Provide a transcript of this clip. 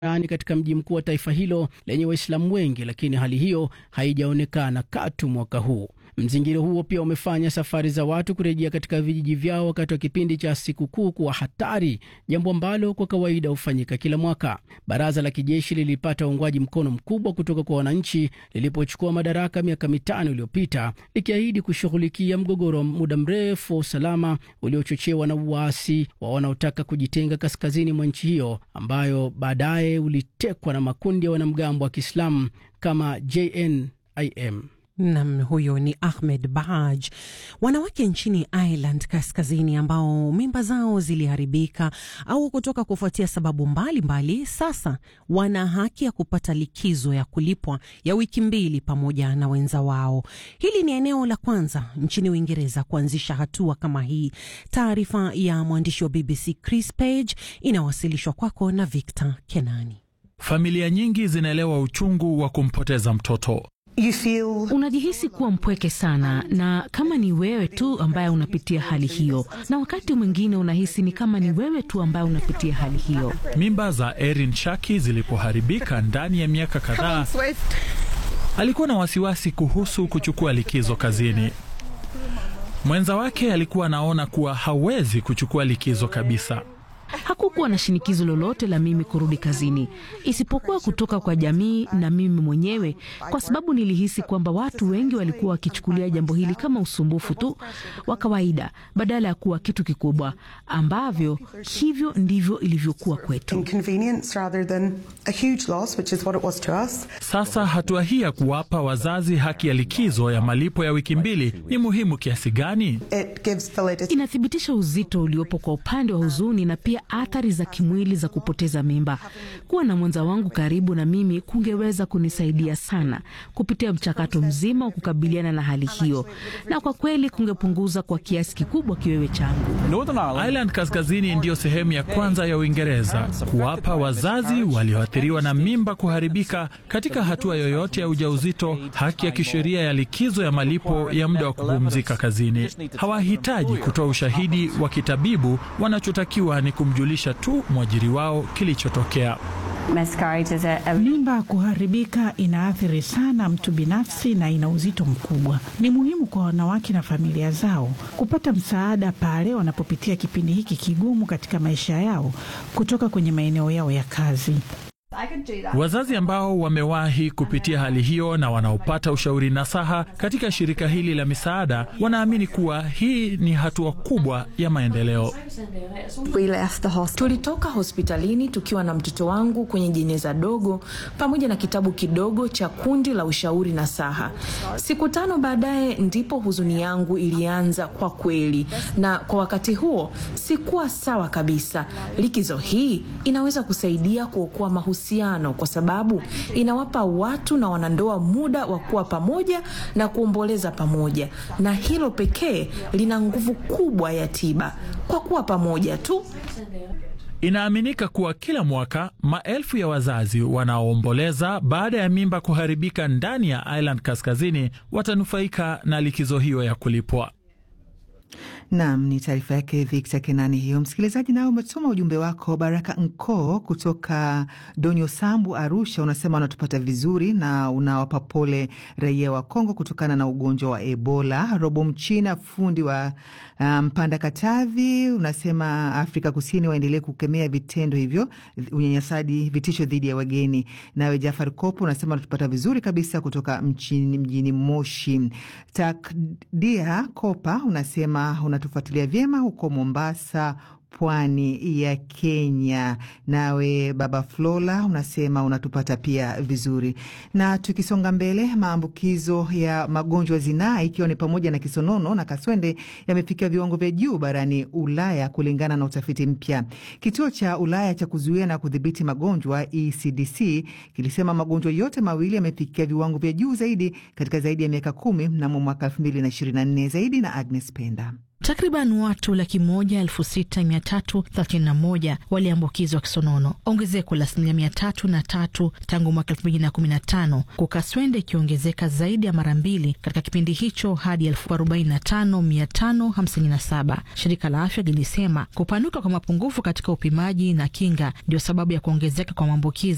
katika mji mkuu wa taifa hilo lenye Waislamu wengi, lakini hali hiyo haijaonekana katu mwaka huu. Mzingiro huo pia umefanya safari za watu kurejea katika vijiji vyao wakati wa kipindi cha sikukuu kuwa hatari, jambo ambalo kwa kawaida hufanyika kila mwaka. Baraza la kijeshi lilipata uungwaji mkono mkubwa kutoka kwa wananchi lilipochukua madaraka miaka 5 iliyopita, likiahidi kushughulikia mgogoro wa muda mrefu wa usalama uliochochewa na uasi wa wanaotaka kujitenga kaskazini mwa nchi hiyo, ambayo baadaye ulitekwa na makundi ya wanamgambo wa Kiislamu kama JNIM. Nam, huyo ni Ahmed Bahaj. Wanawake nchini Ireland Kaskazini ambao mimba zao ziliharibika au kutoka kufuatia sababu mbalimbali, sasa wana haki ya kupata likizo ya kulipwa ya wiki 2 pamoja na wenza wao. Hili ni eneo la kwanza nchini Uingereza kuanzisha hatua kama hii. Taarifa ya mwandishi wa BBC Chris Page inawasilishwa kwako na Victor Kenani. Familia nyingi zinaelewa uchungu wa kumpoteza mtoto. Unajihisi kuwa mpweke sana, na kama ni wewe tu ambaye unapitia hali hiyo, na wakati mwingine unahisi ni kama ni wewe tu ambaye unapitia hali hiyo. Mimba za Erin Shaki zilipoharibika ndani ya miaka kadhaa, alikuwa na wasiwasi kuhusu kuchukua likizo kazini. Mwenza wake alikuwa anaona kuwa hawezi kuchukua likizo kabisa. Hakukuwa na shinikizo lolote la mimi kurudi kazini, isipokuwa kutoka kwa jamii na mimi mwenyewe, kwa sababu nilihisi kwamba watu wengi walikuwa wakichukulia jambo hili kama usumbufu tu wa kawaida badala ya kuwa kitu kikubwa, ambavyo hivyo ndivyo ilivyokuwa kwetu. Sasa hatua hii ya kuwapa wazazi haki ya likizo ya malipo ya wiki 2 ni muhimu kiasi gani? Inathibitisha uzito uliopo kwa upande wa huzuni na pia athari za kimwili za kupoteza mimba. Kuwa na mwenza wangu karibu na mimi kungeweza kunisaidia sana kupitia mchakato mzima wa kukabiliana na hali hiyo, na kwa kweli kungepunguza kwa kiasi kikubwa kiwewe changu. Ireland Kaskazini ndiyo sehemu ya kwanza ya Uingereza kuwapa wazazi walioathiriwa na mimba kuharibika katika hatua yoyote ya ujauzito haki ya kisheria ya likizo ya malipo ya muda wa kupumzika kazini. Hawahitaji kutoa ushahidi wa kitabibu, wanachotakiwa ni kumjulisha tu mwajiri wao kilichotokea. Mimba kuharibika inaathiri sana mtu binafsi na ina uzito mkubwa. Ni muhimu kwa wanawake na familia zao kupata msaada pale wanapopitia kipindi hiki kigumu katika maisha yao kutoka kwenye maeneo yao ya kazi. Wazazi ambao wamewahi kupitia hali hiyo na wanaopata ushauri nasaha katika shirika hili la misaada wanaamini kuwa hii ni hatua kubwa ya maendeleo. Tulitoka hospitalini tukiwa na mtoto wangu kwenye jeneza dogo pamoja na kitabu kidogo cha kundi la ushauri nasaha. Siku 5 baadaye ndipo huzuni yangu ilianza kwa kweli, na kwa wakati huo sikuwa sawa kabisa. Likizo hii inaweza kusaidia kuokoa mahusiano kwa sababu inawapa watu na wanandoa muda wa kuwa pamoja na kuomboleza pamoja, na hilo pekee lina nguvu kubwa ya tiba kwa kuwa pamoja tu. Inaaminika kuwa kila mwaka maelfu ya wazazi wanaoomboleza baada ya mimba kuharibika ndani ya Ireland Kaskazini watanufaika na likizo hiyo ya kulipwa. Naam, ni taarifa yake Victor Kenani hiyo. Msikilizaji, nao umetuma ujumbe wako. Baraka Nko kutoka Donyo Sambu, Arusha, unasema unatupata vizuri na unawapa pole raia wa Kongo kutokana na ugonjwa wa Ebola. Robo Mchina, fundi wa Mpanda Katavi, unasema Afrika Kusini waendelee kukemea vitendo hivyo, unyanyasaji, vitisho dhidi ya wageni. Nawe Jafar Kopo unasema unatupata vizuri kabisa kutoka mjini Moshi. Takdia Kopa unasema unatufuatilia vyema huko Mombasa, pwani ya Kenya. Nawe Baba Flola unasema unatupata pia vizuri. Na tukisonga mbele, maambukizo ya magonjwa zinaa ikiwa ni pamoja na kisonono na kaswende yamefikia viwango vya juu barani Ulaya kulingana na utafiti mpya. Kituo cha Ulaya cha kuzuia na kudhibiti magonjwa ECDC kilisema magonjwa yote mawili yamefikia viwango vya juu zaidi katika zaidi ya miaka 10 mnamo mwaka 2024. Zaidi na Agnes Penda. Takriban watu 106,331 waliambukizwa kisonono, ongezeko la 303 tangu mwaka 2015, kukaswende ikiongezeka zaidi ya mara 2 katika kipindi hicho hadi 45,557. Shirika la afya lilisema kupanuka kwa mapungufu katika upimaji na kinga ndio sababu ya kuongezeka kwa maambukizi